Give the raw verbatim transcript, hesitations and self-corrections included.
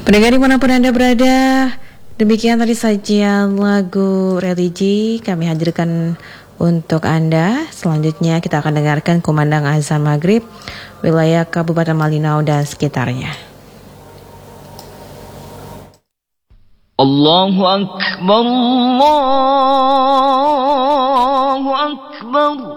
Pendengar dimanapun Anda berada, demikian tadi sajian lagu religi kami hadirkan untuk Anda. Selanjutnya kita akan dengarkan kumandang azan maghrib wilayah Kabupaten Malinau dan sekitarnya. Allahu Akbar, Allahu Akbar.